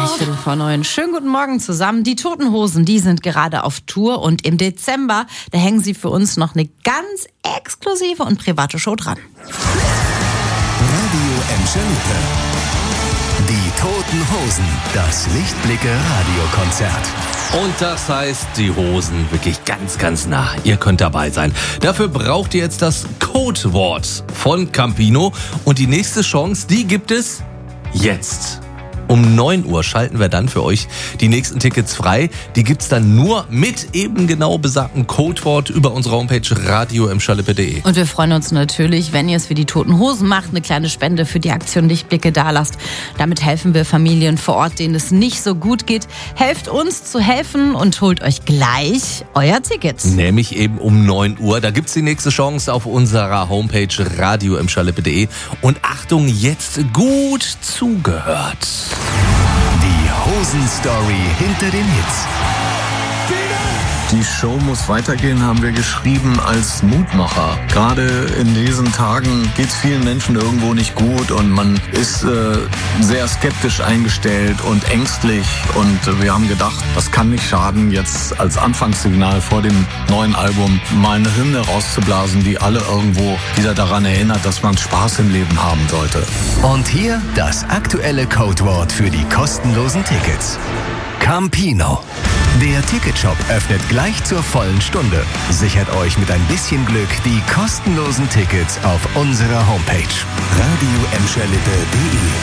8:45. Schönen guten Morgen zusammen. Die Toten Hosen, die sind gerade auf Tour und im Dezember, da hängen sie für uns noch eine ganz exklusive und private Show dran. Radio Enschede. Die Toten Hosen, das Lichtblicke-Radiokonzert. Und das heißt, die Hosen wirklich ganz, ganz nah. Ihr könnt dabei sein. Dafür braucht ihr jetzt das Codewort von Campino. Und die nächste Chance, die gibt es jetzt. Um 9 Uhr schalten wir dann für euch die nächsten Tickets frei. Die gibt's dann nur mit eben genau besagtem Codewort über unsere Homepage radioemschalippe.de. Und wir freuen uns natürlich, wenn ihr es wie die Toten Hosen macht, eine kleine Spende für die Aktion Lichtblicke dalasst. Damit helfen wir Familien vor Ort, denen es nicht so gut geht. Helft uns zu helfen und holt euch gleich euer Ticket. Nämlich eben um 9 Uhr. Da gibt's die nächste Chance auf unserer Homepage radioemschalippe.de. Und Achtung, jetzt gut zugehört. Die Hosen-Story hinter den Hits. Die Show muss weitergehen, haben wir geschrieben als Mutmacher. Gerade in diesen Tagen geht es vielen Menschen irgendwo nicht gut und man ist sehr skeptisch eingestellt und ängstlich. Und wir haben gedacht, das kann nicht schaden, jetzt als Anfangssignal vor dem neuen Album mal eine Hymne rauszublasen, die alle irgendwo wieder daran erinnert, dass man Spaß im Leben haben sollte. Und hier das aktuelle Codewort für die kostenlosen Tickets. Campino. Der Ticketshop öffnet gleich zur vollen Stunde. Sichert euch mit ein bisschen Glück die kostenlosen Tickets auf unserer Homepage radioemschalippe.de.